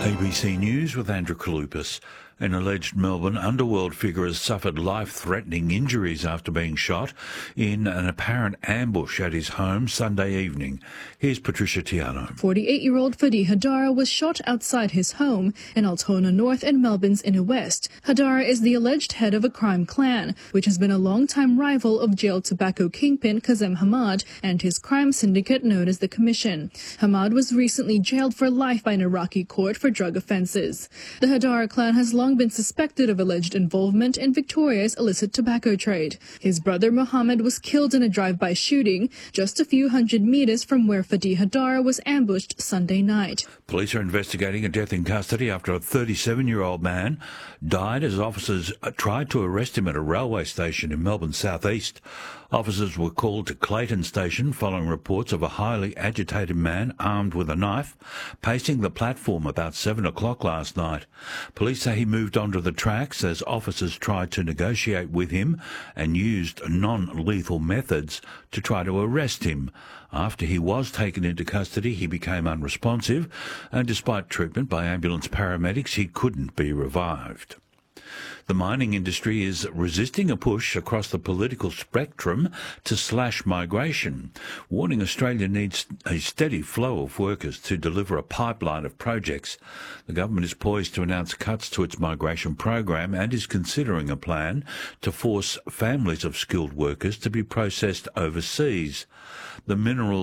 ABC News with Andrew Kalupas. An alleged Melbourne underworld figure has suffered life-threatening injuries after being shot in an apparent ambush at his home Sunday evening. Here's Patricia Tiano. 48-year-old Fadi Hadara was shot outside his home in Altona North and Melbourne's Inner West. Hadara is the alleged head of a crime clan, which has been a long-time rival of jailed tobacco kingpin Kazem Hamad and his crime syndicate known as the Commission. Hamad was recently jailed for life by an Iraqi court for drug offences. The Hadara clan has long been suspected of alleged involvement in Victoria's illicit tobacco trade. His brother Mohammed was killed in a drive-by shooting just a few hundred metres from where Fadi Hadara was ambushed Sunday night. Police are investigating a death in custody after a 37-year-old man died as officers tried to arrest him at a railway station in Melbourne's southeast. Officers were called to Clayton Station following reports of a highly agitated man armed with a knife pacing the platform about 7 o'clock last night. Police say he moved onto the tracks as officers tried to negotiate with him and used non-lethal methods to try to arrest him. After he was taken into custody, he became unresponsive, and despite treatment by ambulance paramedics, he couldn't be revived. The mining industry is resisting a push across the political spectrum to slash migration, warning Australia needs a steady flow of workers to deliver a pipeline of projects. The government is poised to announce cuts to its migration program and is considering a plan to force families of skilled workers to be processed overseas. The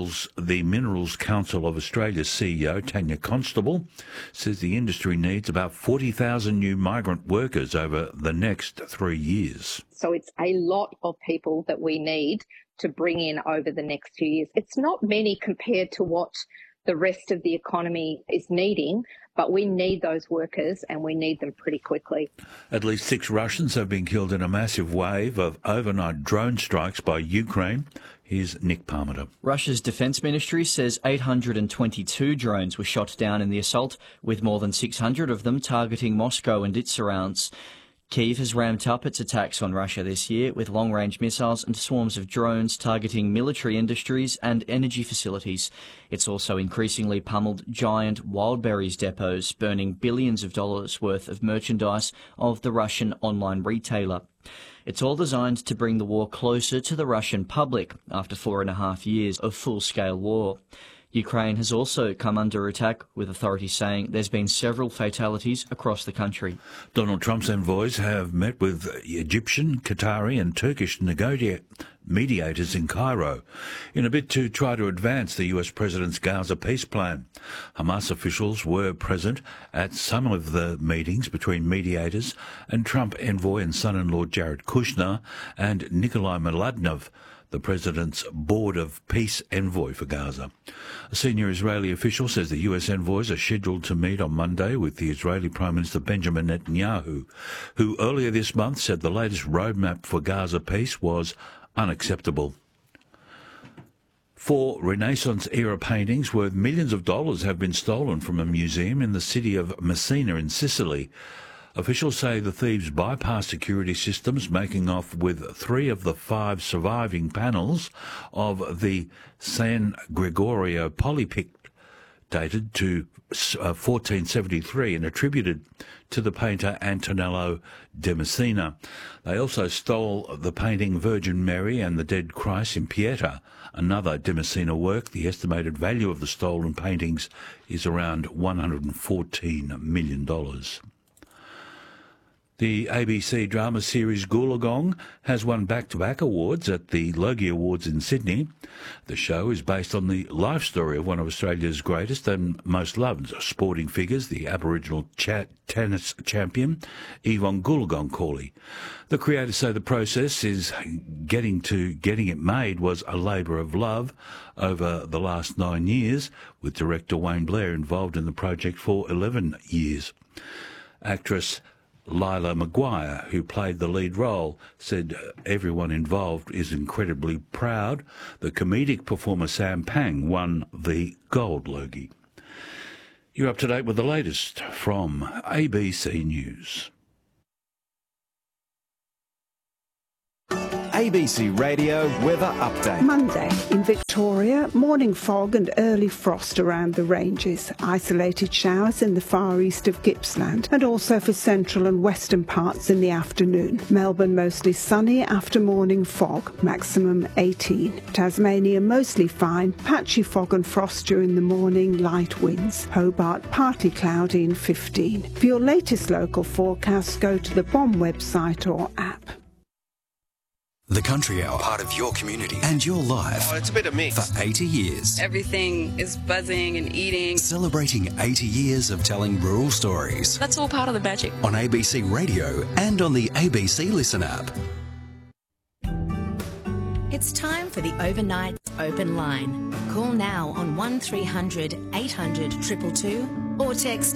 Minerals Council of Australia's CEO, Tanya Constable, says the industry needs about 40,000 new migrant workers over the next 3 years. So it's a lot of people that we need to bring in over the next few years. It's not many compared to what the rest of the economy is needing, but we need those workers and we need them pretty quickly. At least 6 Russians have been killed in a massive wave of overnight drone strikes by Ukraine. Here's Nick Parmenter. Russia's defence ministry says 822 drones were shot down in the assault, with more than 600 of them targeting Moscow and its surrounds. Kyiv has ramped up its attacks on Russia this year with long-range missiles and swarms of drones targeting military industries and energy facilities. It's also increasingly pummeled giant wild berries depots, burning billions of dollars worth of merchandise of the Russian online retailer. It's all designed to bring the war closer to the Russian public after 4.5 years of full-scale war. Ukraine has also come under attack, with authorities saying there's been several fatalities across the country. Donald Trump's envoys have met with Egyptian, Qatari and Turkish mediators in Cairo in a bid to try to advance the US president's Gaza peace plan. Hamas officials were present at some of the meetings between mediators and Trump envoy and son-in-law Jared Kushner and Nikolai Mladinov, the president's board of peace envoy for Gaza. A senior Israeli official says the US envoys are scheduled to meet on Monday with the Israeli Prime Minister Benjamin Netanyahu, who earlier this month said the latest roadmap for Gaza peace was unacceptable. 4 Renaissance-era paintings worth millions of dollars have been stolen from a museum in the city of Messina in Sicily. Officials say the thieves bypassed security systems, making off with 3 of the 5 surviving panels of the San Gregorio polypict, dated to 1473 and attributed to the painter Antonello de Messina. They also stole the painting Virgin Mary and the Dead Christ in Pieta, another de Messina work. The estimated value of the stolen paintings is around $114 million. The ABC drama series Goolagong has won back-to-back awards at the Logie Awards in Sydney. The show is based on the life story of one of Australia's greatest and most loved sporting figures, the Aboriginal tennis champion, Yvonne Goolagong Cawley. The creators say the process is getting it made was a labour of love over the last 9 years, with director Wayne Blair involved in the project for 11 years. Actress Lila Maguire, who played the lead role, said everyone involved is incredibly proud. The comedic performer Sam Pang won the Gold Logie. You're up to date with the latest from ABC News. ABC Radio Weather Update. Monday in Victoria, morning fog and early frost around the ranges. Isolated showers in the far east of Gippsland and also for central and western parts in the afternoon. Melbourne mostly sunny after morning fog, maximum 18. Tasmania mostly fine, patchy fog and frost during the morning, light winds. Hobart partly cloudy and 15. For your latest local forecast, go to the BOM website or app. The Country Hour, part of your community and your life. Oh, it's a bit of mix. For 80 years. Everything is buzzing and eating. Celebrating 80 years of telling rural stories. That's all part of the magic. On ABC Radio and on the ABC Listen app. It's time for the Overnight Open Line. Call now on 1300 800 222 or text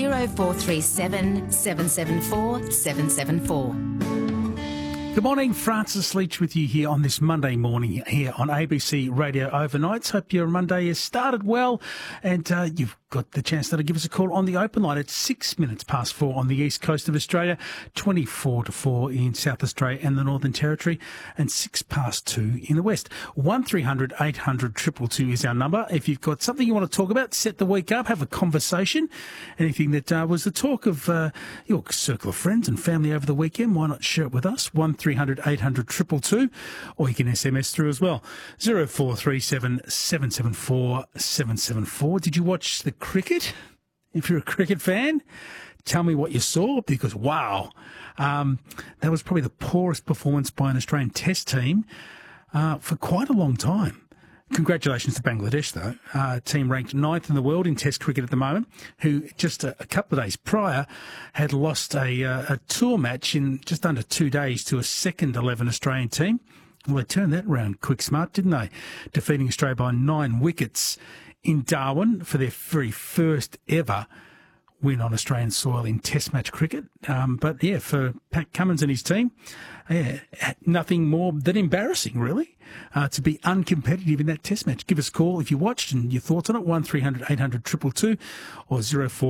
0437 774 774. Good morning, Francis Leach with you here on this Monday morning here on ABC Radio Overnights. Hope your Monday has started well and you've got the chance to give us a call on the open line at 6 minutes past 4 on the east coast of Australia, 24 to 4 in South Australia and the Northern Territory, and 6 past 2 in the west. 1300 800 222 is our number. If you've got something you want to talk about, set the week up, have a conversation. Anything that was the talk of your circle of friends and family over the weekend, why not share it with us? 1300 800 222, or you can SMS through as well. 0437 774 774. Did you watch the cricket? If you're a cricket fan, tell me what you saw, because wow, that was probably the poorest performance by an Australian Test team for quite a long time. Congratulations to Bangladesh, though, team ranked 9th in the world in Test cricket at the moment, who just a couple of days prior had lost a tour match in just under 2 days to a second 11 Australian team. Well, they turned that round quick smart, didn't they? Defeating Australia by 9 wickets in Darwin for their very first ever win on Australian soil in Test match cricket. But yeah, for Pat Cummins and his team, nothing more than embarrassing, really, to be uncompetitive in that Test match. Give us a call if you watched and your thoughts on it, 1300 800 222 or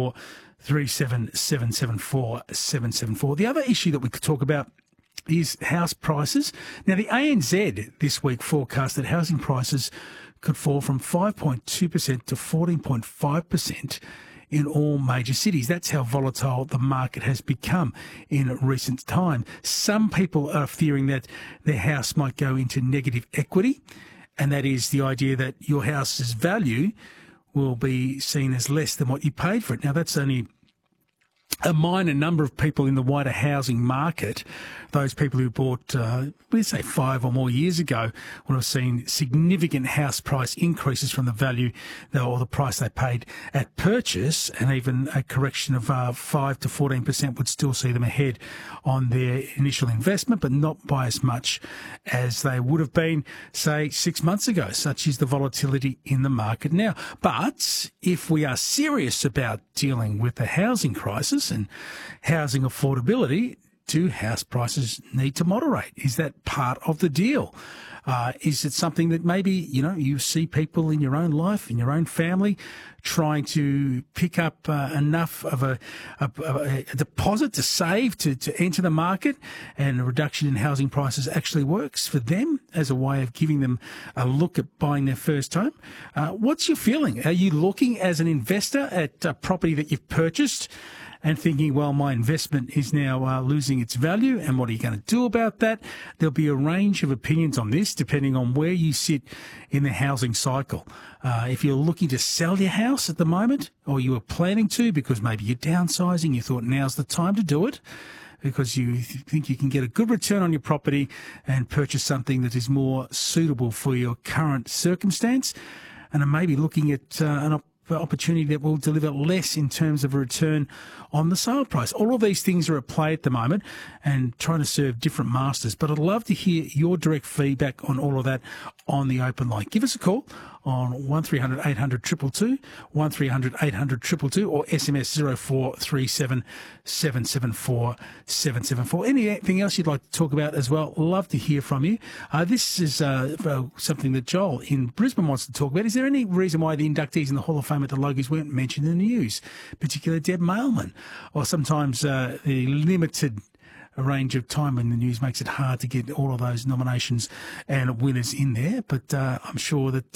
0437 774 774. The other issue that we could talk about is house prices. Now, the ANZ this week forecast that housing prices could fall from 5.2% to 14.5% in all major cities. That's how volatile the market has become in recent time. Some people are fearing that their house might go into negative equity, and that is the idea that your house's value will be seen as less than what you paid for it. Now, that's only a minor number of people in the wider housing market. Those people who bought, let's say 5 or more years ago, would have seen significant house price increases from the value or the price they paid at purchase, and even a correction of 5 to 14% would still see them ahead on their initial investment, but not by as much as they would have been, say, 6 months ago. Such is the volatility in the market now. But if we are serious about dealing with the housing crisis and housing affordability, do house prices need to moderate? Is that part of the deal? Is it something that maybe, you see people in your own life, in your own family, trying to pick up enough of a deposit to save to enter the market, and a reduction in housing prices actually works for them as a way of giving them a look at buying their first home? What's your feeling? Are you looking as an investor at a property that you've purchased and thinking, well, my investment is now losing its value, and what are you going to do about that? There'll be a range of opinions on this depending on where you sit in the housing cycle. If you're looking to sell your house at the moment, or you were planning to because maybe you're downsizing, you thought now's the time to do it because you think you can get a good return on your property and purchase something that is more suitable for your current circumstance, and are maybe looking at an opportunity that will deliver less in terms of a return on the sale price. All of these things are at play at the moment and trying to serve different masters. But I'd love to hear your direct feedback on all of that on the open line. Give us a call on 1300 800 222, 1300 800 222, or SMS 0437 774 774. Anything else you'd like to talk about as well? Love to hear from you. This is something that Joel in Brisbane wants to talk about. Is there any reason why the inductees in the Hall of Fame at the Logies weren't mentioned in the news, particularly Deb Mailman, or sometimes the limited range of time when the news makes it hard to get all of those nominations and winners in there. But I'm sure that